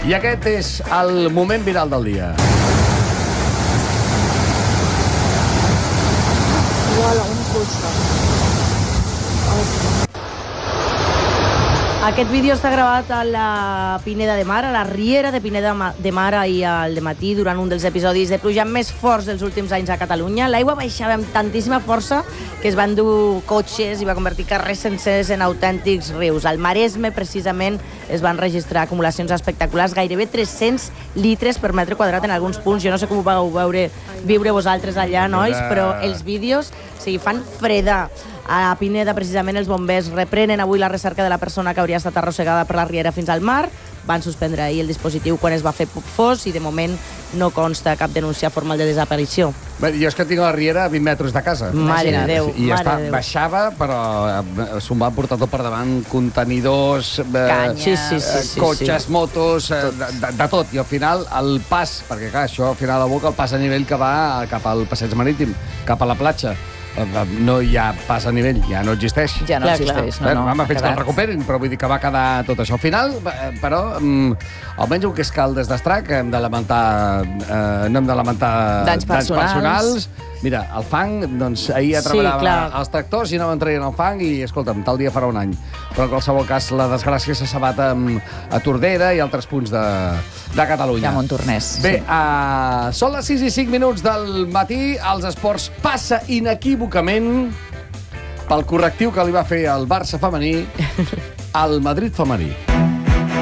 I aquest és el moment viral del dia. Aquest vídeo està gravat a la Pineda de Mar, a la riera de Pineda de Mar, ahir al dematí, durant un dels episodis de pluja més forts dels últims anys a Catalunya. L'aigua baixava amb tantíssima força que es van dur cotxes i va convertir carrers sencers en autèntics rius. Al Maresme, precisament, es van registrar acumulacions espectaculars, gairebé 300 litres per metre quadrat en alguns punts. Jo no sé com ho vau viure vosaltres allà, nois, però els vídeos fan fredar. A Pineda, precisament, els bombers reprenen avui la recerca de la persona que hauria estat arrossegada per la riera fins al mar. Van suspendre ahir el dispositiu quan es va fer fos i, de moment, no consta cap denúncia formal de desaparició. Bé, jo és que tinc la riera a 20 metres de casa. Mare de Déu. I baixava, però s'ho van portar tot per davant, contenidors, cotxes, motos, de tot. I al final, el pas, perquè clar, això al final aboca el pas a nivell que va cap al passeig marítim, cap a la platja. No hi ha pas a nivell, ja no existeix. Ja no existeix, no. Fins que el recuperin, però vull dir que va quedar tot això. Al final, però, almenys el que és cal des d'Estrac, no hem de lamentar danys personals. Mira, el fang, doncs, ahir ja treballava els tractors i no van traient el fang i, escolta'm, tal dia farà un any. Però en qualsevol cas, la desgràcia s'ha sabat a Tordera i altres punts de Catalunya. De Montornès. Bé, són les 6 i 5 minuts del matí. Els esports passa inequívocament pel correctiu que li va fer el Barça femení al Madrid femení.